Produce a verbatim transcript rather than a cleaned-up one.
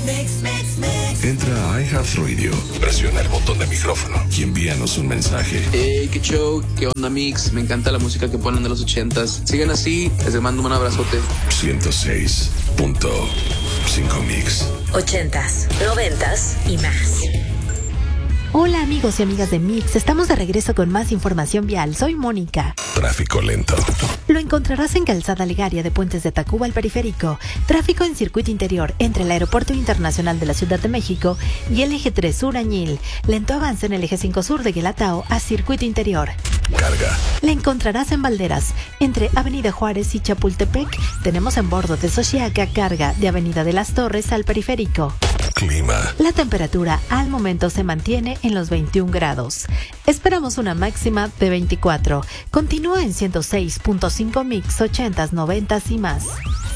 Entra a iHeartRadio, presiona el botón de micrófono y envíanos un mensaje. Hey, qué show, qué onda mix, me encanta la música que ponen de los ochentas. Sigan así, les mando un abrazote. ciento seis punto cinco Mix. Ochentas, noventas y más. Hola amigos y amigas de Mix, estamos de regreso con más información vial. Soy Mónica. Tráfico lento. Lo encontrarás en Calzada Legaria de Puentes de Tacuba al Periférico. Tráfico en circuito interior entre el Aeropuerto Internacional de la Ciudad de México y el eje tres Sur Añil. Lento avance en el eje cinco Sur de Guelatao a circuito interior. Carga. La encontrarás en Valderas, entre Avenida Juárez y Chapultepec. Tenemos en bordo de Xochiaca carga de Avenida de las Torres al Periférico. Clima. La temperatura al momento se mantiene en los veintiún grados. Esperamos una máxima de veinticuatro. Continúa en ciento seis punto cinco Mix, ochentas, noventas y más.